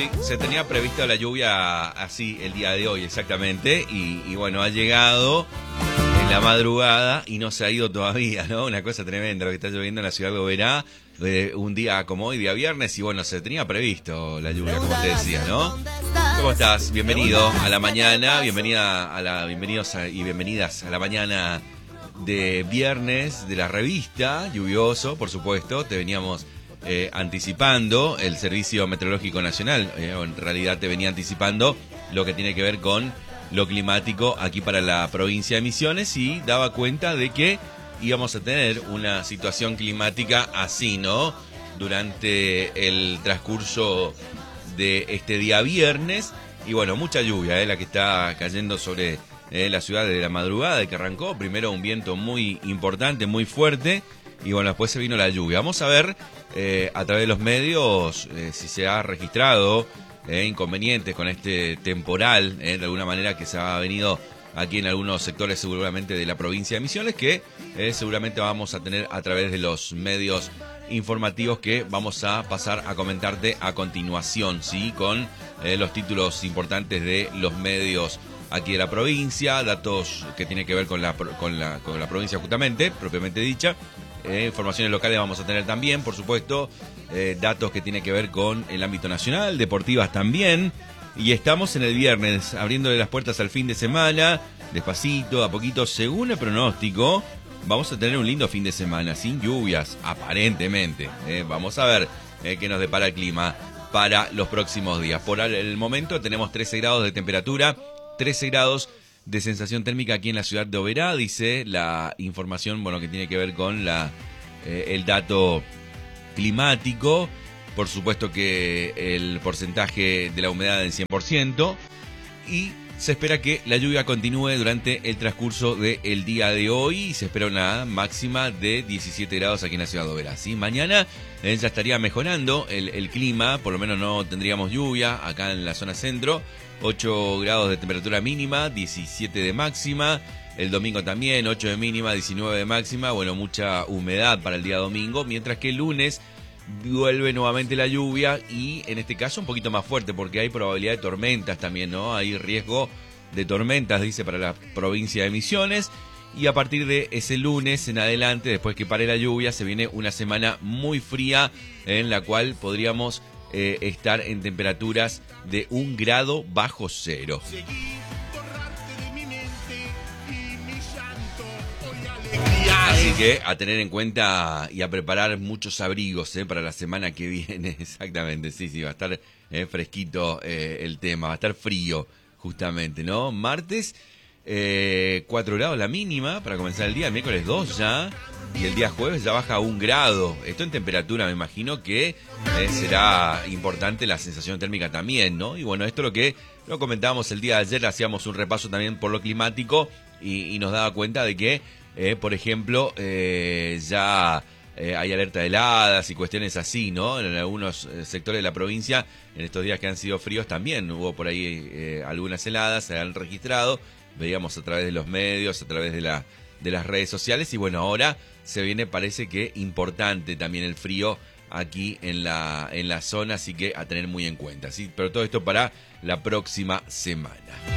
Sí, se tenía previsto la lluvia así el día de hoy exactamente y bueno, ha llegado en la madrugada y no se ha ido todavía, ¿no? Una cosa tremenda lo que está lloviendo en la ciudad de Oberá, un día como hoy, día viernes, y bueno, se tenía previsto la lluvia, como te decía, ¿no? ¿Cómo estás? Bienvenido a la mañana, bienvenidos y bienvenidas a la mañana de viernes de la revista, lluvioso, por supuesto, te veníamos anticipando el Servicio Meteorológico Nacional, en realidad te venía anticipando lo que tiene que ver con lo climático aquí para la provincia de Misiones y daba cuenta de que íbamos a tener una situación climática así, ¿no? Durante el transcurso de este día viernes y bueno, mucha lluvia, la que está cayendo sobre la ciudad de la madrugada de que arrancó, primero un viento muy importante, muy fuerte y bueno, después se vino la lluvia. Vamos a ver a través de los medios si se ha registrado inconvenientes con este temporal, de alguna manera que se ha venido aquí en algunos sectores seguramente de la provincia de Misiones, que seguramente vamos a tener a través de los medios informativos que vamos a pasar a comentarte a continuación, ¿sí? Con los títulos importantes de los medios aquí de la provincia, datos que tienen que ver con la provincia justamente, propiamente dicha. Informaciones locales vamos a tener también, por supuesto, datos que tienen que ver con el ámbito nacional, deportivas también, y estamos en el viernes, abriéndole las puertas al fin de semana, despacito, a poquito, según el pronóstico, vamos a tener un lindo fin de semana, sin lluvias, aparentemente, vamos a ver qué nos depara el clima para los próximos días. Por el momento tenemos 13 grados de temperatura, 13 grados de sensación térmica aquí en la ciudad de Oberá, dice la información, bueno, que tiene que ver con el dato climático. Por supuesto que el porcentaje de la humedad es 100% y se espera que la lluvia continúe durante el transcurso del día de hoy y se espera una máxima de 17 grados aquí en la ciudad de Oberá, ¿sí? Mañana ya estaría mejorando el clima, por lo menos no tendríamos lluvia acá en la zona centro. 8 grados de temperatura mínima, 17 de máxima. El domingo también, 8 de mínima, 19 de máxima. Bueno, mucha humedad para el día domingo. Mientras que el lunes vuelve nuevamente la lluvia y en este caso un poquito más fuerte porque hay probabilidad de tormentas también, ¿no? Hay riesgo de tormentas, dice, para la provincia de Misiones. Y a partir de ese lunes en adelante, después que pare la lluvia, se viene una semana muy fría en la cual podríamos estar en temperaturas de 1 grado bajo cero. Así que a tener en cuenta y a preparar muchos abrigos para la semana que viene. Exactamente, sí, va a estar fresquito el tema, va a estar frío justamente, ¿no? Martes, 4 grados la mínima para comenzar el día, el miércoles 2 ya. Y el día jueves ya baja a 1 grado. Esto en temperatura, me imagino que será importante la sensación térmica también, ¿no? Y bueno, esto lo comentábamos el día de ayer, hacíamos un repaso también por lo climático y nos daba cuenta de que, por ejemplo, ya hay alerta de heladas y cuestiones así, ¿no? En algunos sectores de la provincia, en estos días que han sido fríos también hubo por ahí algunas heladas, se han registrado, veíamos a través de los medios, a través de las redes sociales y bueno, ahora se viene, parece que importante también el frío aquí en la zona, así que a tener muy en cuenta, ¿sí? Pero todo esto para la próxima semana.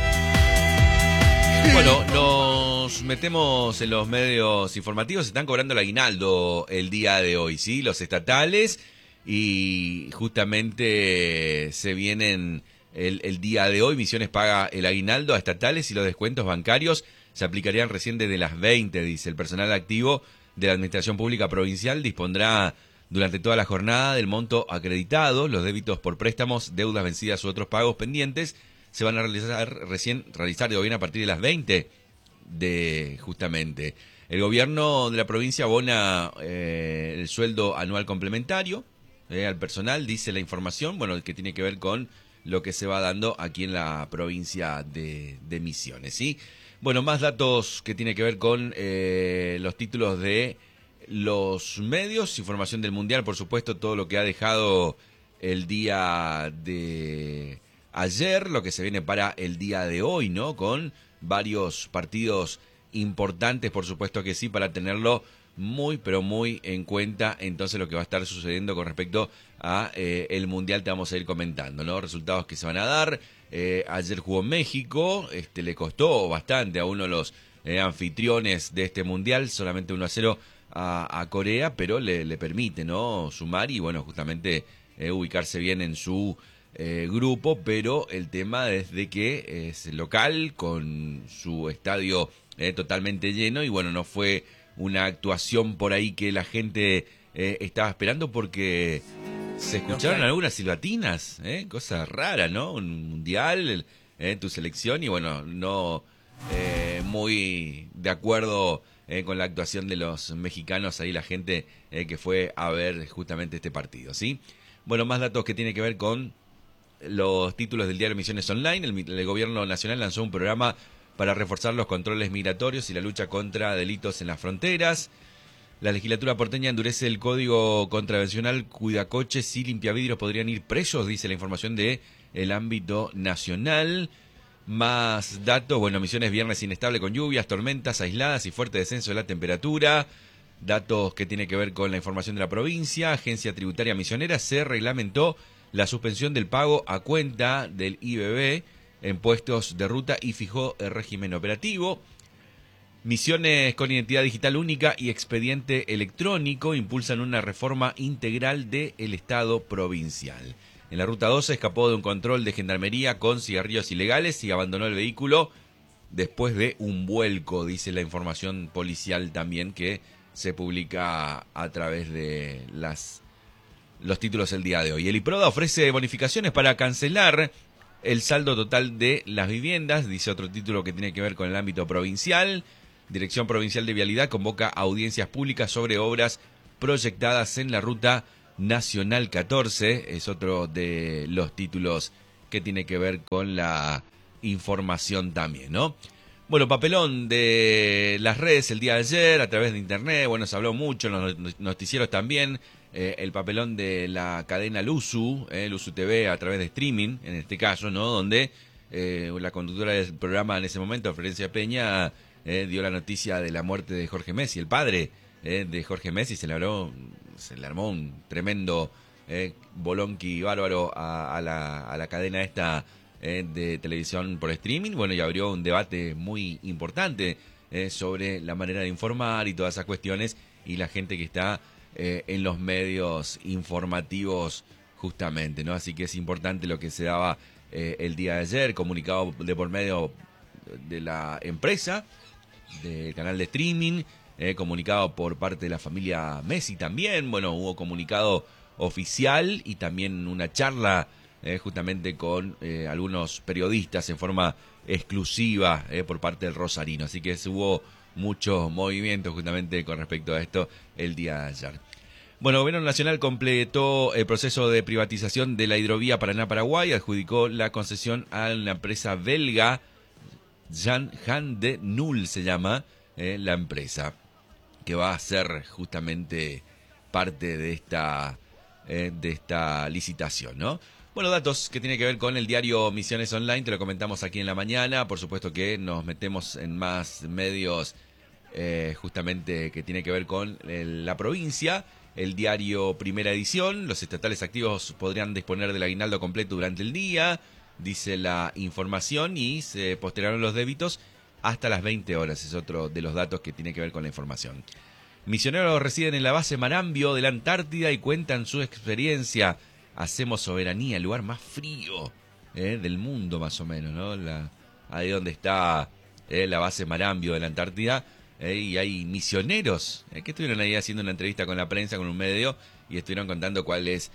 Bueno, nos metemos en los medios informativos, se están cobrando el aguinaldo el día de hoy, ¿sí? Los estatales y justamente se vienen el día de hoy, Misiones paga el aguinaldo a estatales y los descuentos bancarios se aplicarían recién desde las 20, dice. El personal activo de la Administración Pública Provincial dispondrá durante toda la jornada del monto acreditado. Los débitos por préstamos, deudas vencidas u otros pagos pendientes se van a realizar de hoy a partir de las 20 de justamente. El gobierno de la provincia abona el sueldo anual complementario al personal, dice la información, bueno, que tiene que ver con lo que se va dando aquí en la provincia de Misiones, ¿sí? Bueno, más datos que tiene que ver con los títulos de los medios, información del Mundial, por supuesto, todo lo que ha dejado el día de ayer, lo que se viene para el día de hoy, ¿no? Con varios partidos importantes, por supuesto que sí, para tenerlo muy, pero muy en cuenta entonces lo que va a estar sucediendo con respecto a el Mundial. Te vamos a ir comentando, ¿no? Resultados que se van a dar. Ayer jugó México, le costó bastante a uno de los anfitriones de este Mundial, solamente 1-0 a Corea, pero le permite, ¿no? Sumar y, bueno, justamente ubicarse bien en su grupo, pero el tema es de que es local, con su estadio totalmente lleno, y bueno, no fue una actuación por ahí que la gente estaba esperando, porque se escucharon algunas silbatinas, cosa rara, ¿no? Un mundial, tu selección, y bueno, no muy de acuerdo con la actuación de los mexicanos, ahí la gente que fue a ver justamente este partido, ¿sí? Bueno, más datos que tiene que ver con los títulos del diario Misiones Online. El gobierno nacional lanzó un programa para reforzar los controles migratorios y la lucha contra delitos en las fronteras. La legislatura porteña endurece el código contravencional. Cuidacoches y limpiavidrios podrían ir presos, dice la información de el ámbito nacional. Más datos, bueno, Misiones viernes inestable con lluvias, tormentas aisladas y fuerte descenso de la temperatura. Datos que tiene que ver con la información de la provincia. Agencia Tributaria Misionera se reglamentó la suspensión del pago a cuenta del IBB en puestos de ruta y fijó el régimen operativo. Misiones con identidad digital única y expediente electrónico impulsan una reforma integral del Estado provincial. En la ruta 12 escapó de un control de gendarmería con cigarrillos ilegales y abandonó el vehículo después de un vuelco, dice la información policial también que se publica a través de los títulos el día de hoy. El IPRODA ofrece bonificaciones para cancelar el saldo total de las viviendas, dice otro título que tiene que ver con el ámbito provincial. Dirección Provincial de Vialidad convoca audiencias públicas sobre obras proyectadas en la Ruta Nacional 14, es otro de los títulos que tiene que ver con la información también, ¿no? Bueno, papelón de las redes el día de ayer, a través de internet, bueno, se habló mucho en los noticieros también, el papelón de la cadena Luzu, Luzu TV a través de streaming, en este caso, ¿no? Donde la conductora del programa en ese momento, Florencia Peña, dio la noticia de la muerte de Jorge Messi, el padre de Jorge Messi. Se le armó un tremendo bolonqui bárbaro a la cadena esta de televisión por streaming. Bueno, y abrió un debate muy importante sobre la manera de informar y todas esas cuestiones, y la gente que está en los medios informativos justamente, ¿no? Así que es importante lo que se daba el día de ayer, comunicado de por medio de la empresa, del canal de streaming, comunicado por parte de la familia Messi también. Bueno, hubo comunicado oficial y también una charla justamente con algunos periodistas en forma exclusiva por parte del rosarino. Así que hubo mucho movimiento justamente con respecto a esto el día de ayer. Bueno, el Gobierno Nacional completó el proceso de privatización de la hidrovía Paraná-Paraguay, adjudicó la concesión a la empresa belga Han de Null, se llama la empresa, que va a ser justamente parte de esta licitación, ¿no? Bueno, datos que tienen que ver con el diario Misiones Online, te lo comentamos aquí en la mañana. Por supuesto que nos metemos en más medios justamente que tiene que ver con la provincia. El diario Primera Edición, los estatales activos podrían disponer del aguinaldo completo durante el día, dice la información, y se postergaron los débitos hasta las 20 horas. Es otro de los datos que tiene que ver con la información. Misioneros residen en la base Marambio de la Antártida y cuentan su experiencia. Hacemos soberanía, el lugar más frío del mundo, más o menos, ¿no? Ahí donde está la base Marambio de la Antártida. Y hay misioneros que estuvieron ahí haciendo una entrevista con la prensa, con un medio, y estuvieron contando cuál es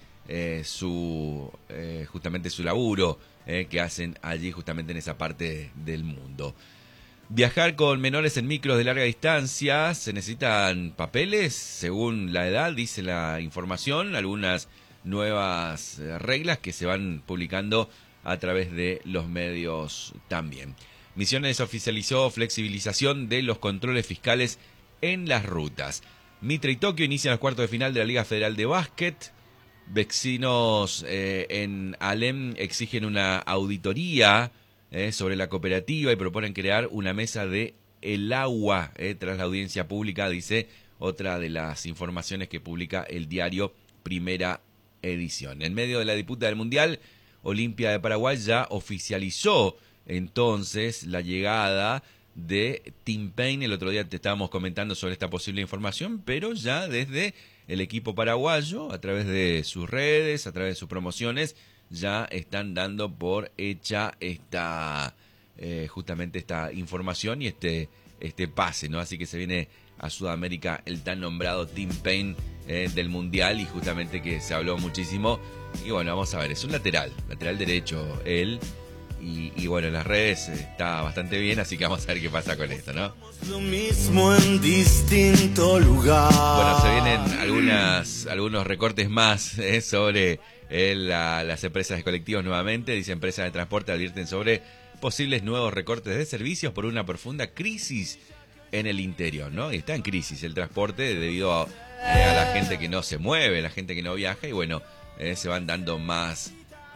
justamente su laburo que hacen allí justamente en esa parte del mundo. Viajar con menores en micros de larga distancia, se necesitan papeles según la edad, dice la información, algunas nuevas reglas que se van publicando a través de los medios también. Misiones oficializó flexibilización de los controles fiscales en las rutas. Mitre y Tokio inician los cuartos de final de la Liga Federal de Básquet. Vecinos en Alem exigen una auditoría sobre la cooperativa y proponen crear una mesa de el agua tras la audiencia pública, dice otra de las informaciones que publica el diario Primera Edición. En medio de la disputa del Mundial, Olimpia de Paraguay ya oficializó entonces la llegada de Tim Payne. El otro día te estábamos comentando sobre esta posible información, pero ya desde el equipo paraguayo, a través de sus redes, a través de sus promociones, ya están dando por hecha justamente esta información y este pase, ¿no? Así que se viene a Sudamérica el tan nombrado Tim Payne del Mundial, y justamente que se habló muchísimo. Y bueno, vamos a ver, es un lateral derecho él, y bueno, en las redes está bastante bien, así que vamos a ver qué pasa con esto, ¿no? Lo mismo en distinto lugar. Bueno, se vienen algunos recortes más sobre las empresas de colectivos nuevamente. Dice, empresas de transporte advierten sobre posibles nuevos recortes de servicios por una profunda crisis en el interior, ¿no? Y está en crisis el transporte debido a la gente que no se mueve, la gente que no viaja, y bueno, se van dando más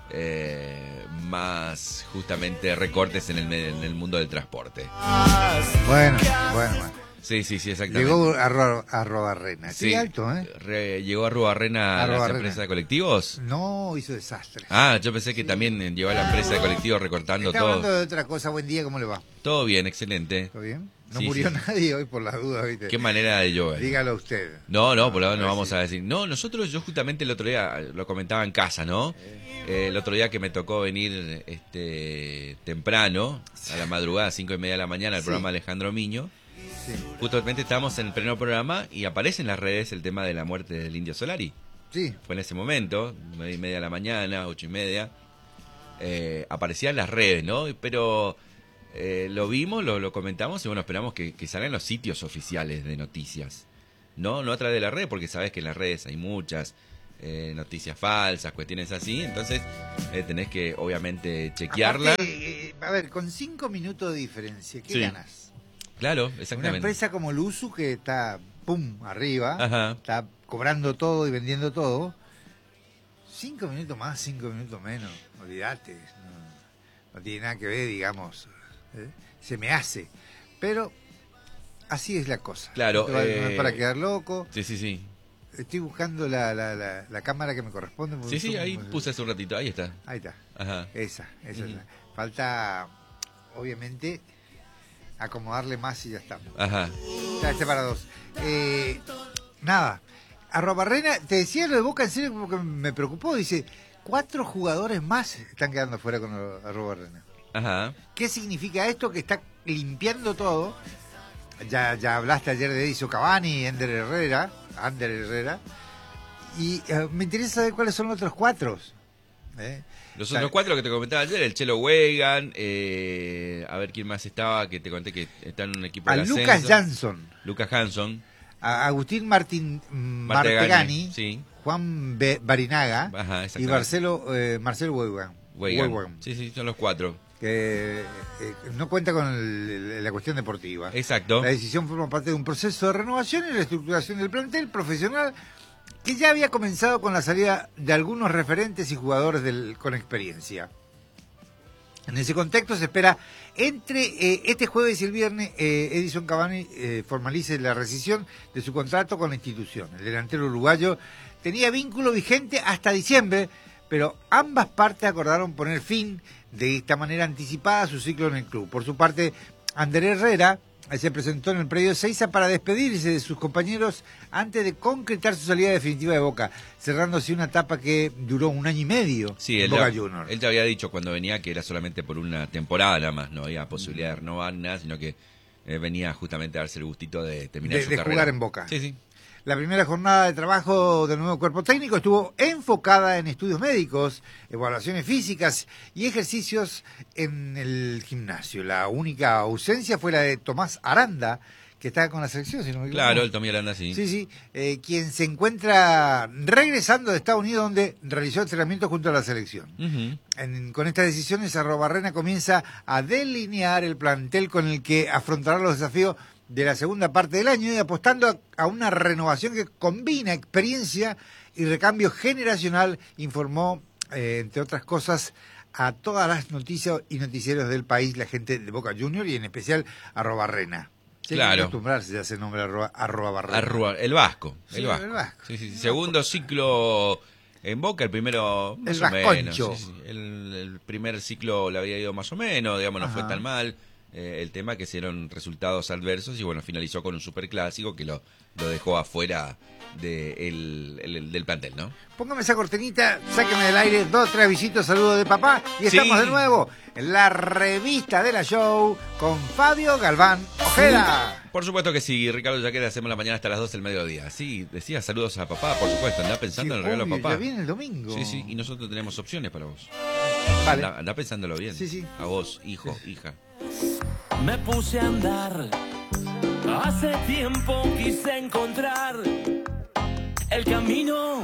justamente recortes en el mundo del transporte. Bueno. Sí, exactamente. Llegó a Arrobarrena. Sí, Qué alto, ¿eh? ¿Llegó a Arrobarrena a las empresas de colectivos? No, hizo desastre. Ah, yo pensé que también llegó a la empresa de colectivos recortando Está todo. hablando de otra cosa. Buen día, ¿cómo le va? Todo bien, excelente. ¿Todo bien? No Sí, murió sí. nadie hoy por las dudas, ¿viste? Qué manera de llover. Dígalo usted. No, por ahora no vamos sí. a decir. No, yo justamente el otro día lo comentaba en casa, ¿no? El otro día que me tocó venir temprano, a la madrugada, 5:30 de la mañana, al Sí. programa Alejandro Miño. Sí. Justamente estábamos en el pleno programa y aparece en las redes el tema de la muerte del Indio Solari. Sí. Fue en ese momento, 9:30 de la mañana, 8:30. Aparecía en las redes, ¿no? Pero lo vimos, lo comentamos y bueno, esperamos que salgan los sitios oficiales de noticias. No a través de la red, porque sabes que en las redes hay muchas noticias falsas, cuestiones así. Entonces tenés que obviamente chequearla. Aparte, a ver, con 5 minutos de diferencia, ¿qué Sí. ganas? Claro, Una exactamente. empresa como Luzu, que está, pum, arriba, Ajá. está cobrando todo y vendiendo todo. 5 minutos más, 5 minutos menos, olvídate. No tiene nada que ver, digamos. Se me hace. Pero así es la cosa. Claro, No es para quedar loco. Sí. Estoy buscando la cámara que me corresponde. porque Sí, son- ahí puse hace un ratito, ahí está. Ahí está. Ajá. Esa. Ujú. Falta, obviamente, acomodarle más y ya estamos. Ajá. Ya, para dos. Nada. Arrobarrena, te decía lo de Boca en serio porque me preocupó. Dice, 4 jugadores más están quedando fuera con Arrobarrena. Ajá. ¿Qué significa esto? Que está limpiando todo. Ya hablaste ayer de Edison Cavani, Ander Herrera. Y me interesa saber cuáles son los otros 4. Los otros 4 que te comentaba ayer, el Chelo Wegan, a ver quién más estaba, que te conté que está en un equipo A de Lucas ascenso. Jansson, Lucas Hanson, a Agustín Martegani, sí. Juan Barinaga Ajá, y exactamente. Marcelo Wegan. Wegan, Sí, son los 4. que no cuenta con la cuestión deportiva. Exacto. La decisión forma parte de un proceso de renovación y reestructuración del plantel profesional que ya había comenzado con la salida de algunos referentes y jugadores con experiencia. En ese contexto se espera entre este jueves y el viernes Edison Cavani formalice la rescisión de su contrato con la institución. El delantero uruguayo tenía vínculo vigente hasta diciembre, pero ambas partes acordaron poner fin de esta manera anticipada a su ciclo en el club. Por su parte, Ander Herrera se presentó en el predio de Seiza para despedirse de sus compañeros antes de concretar su salida definitiva de Boca, cerrando así una etapa que duró 1 año y medio Sí, en él Boca ya, Juniors. él ya había dicho cuando venía que era solamente por una temporada nada más, no había posibilidad de renovar nada, sino que venía justamente a darse el gustito de terminar su de carrera. jugar en Boca. Sí. La primera jornada de trabajo del nuevo cuerpo técnico estuvo enfocada en estudios médicos, evaluaciones físicas y ejercicios en el gimnasio. La única ausencia fue la de Tomás Aranda, que está con la selección, si no me equivoco. Claro, el Tommy Aranda sí. Sí, quien se encuentra regresando de Estados Unidos, donde realizó entrenamiento junto a la selección. Ujú. Con estas decisiones, Arrobarrena comienza a delinear el plantel con el que afrontará los desafíos de la segunda parte del año y apostando a una renovación que combina experiencia y recambio generacional, informó, entre otras cosas, a todas las noticias y noticieros del país la gente de Boca Juniors y en especial Arrobarrena. Sí, Claro. hay que acostumbrarse ya a ese nombre arroba Barrera. El Vasco. Sí, El Vasco. el Vasco. Sí, sí, sí. Segundo ciclo en Boca, el primero más El o menos. vasconcho. Sí, sí. El primer ciclo le había ido más o menos, digamos, no fue Ajá. tan mal. El tema que hicieron resultados adversos y bueno, finalizó con un superclásico que lo dejó afuera del plantel, ¿no? Póngame esa cortinita, sáqueme del aire 2 o 3 visitos, saludos de papá. Y Sí. estamos de nuevo en la revista de la show con Fabio Galván Ojeda. Por supuesto que sí, Ricardo Yaquera, hacemos la mañana hasta las 12 del mediodía. Sí, decía saludos a papá, por supuesto, andá pensando Sí, en el regalo obvio, a papá. ya viene el domingo. Sí, sí, y nosotros tenemos opciones para vos. Vale. Andá pensándolo bien. Sí, sí. A vos, hijo, hija. Me puse a andar. Hace tiempo quise encontrar el camino